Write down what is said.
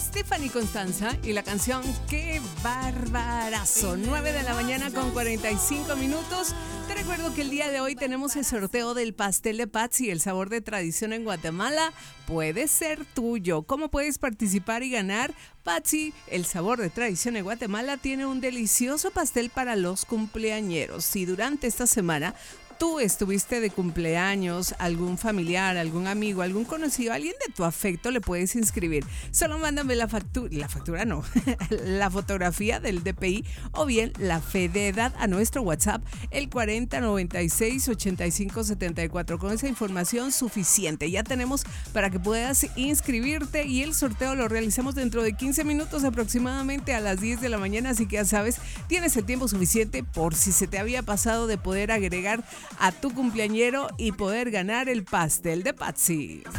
Stephanie Constanza y la canción Qué Barbarazo. 9 de la mañana con 45 minutos. Te recuerdo que el día de hoy tenemos el sorteo del pastel de Patsy, el sabor de tradición en Guatemala. Puede ser tuyo. ¿Cómo puedes participar y ganar? Patsy, el sabor de tradición en Guatemala, tiene un delicioso pastel para los cumpleañeros. Si durante esta semana tú estuviste de cumpleaños, algún familiar, algún amigo, algún conocido, alguien de tu afecto, le puedes inscribir. Solo mándame la factura no, la fotografía del DPI o bien la fe de edad a nuestro WhatsApp, el 4096-8574. Con esa información suficiente ya tenemos para que puedas inscribirte, y el sorteo lo realizamos dentro de 15 minutos aproximadamente a las 10 de la mañana, así que ya sabes, tienes el tiempo suficiente por si se te había pasado de poder agregar a tu cumpleañero y poder ganar el pastel de Patsy.